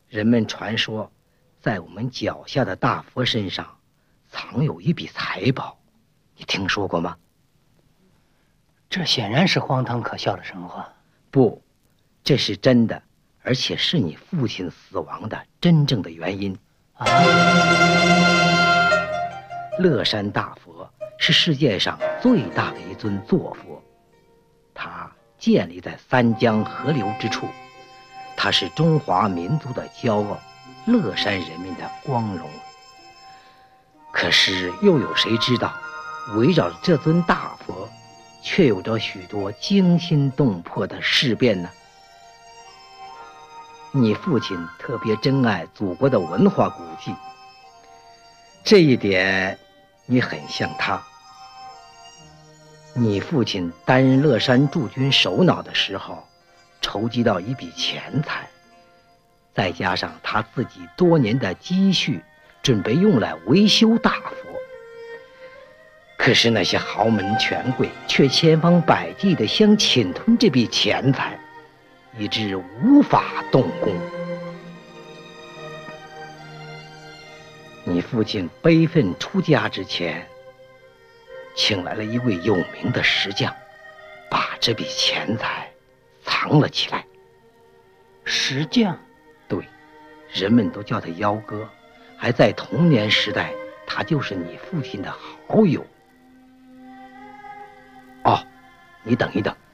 人们传说，在我们脚下的大佛身上藏有一笔财宝，你听说过吗？ 这显然是荒唐可笑的神话。 不，这是真的，而且是你父亲死亡的真正的原因。 啊！ 乐山大佛是世界上最大的一尊坐佛，它建立在三江河流之处，它是中华民族的骄傲，乐山人民的光荣。可是又有谁知道，围绕着这尊大佛却有着许多惊心动魄的事变呢？你父亲特别珍爱祖国的文化古迹，这一点你很像他。你父亲担任乐山驻军首脑的时候，筹集到一笔钱财，再加上他自己多年的积蓄，准备用来维修大佛。可是那些豪门权贵却千方百计地想侵吞这笔钱财，以致无法动工。你父亲悲愤出家之前，请来了一位有名的石匠，把这笔钱财藏了起来。 石匠？ 对，人们都叫他幺哥，还在童年时代，他就是你父亲的好友。哦，你等一等，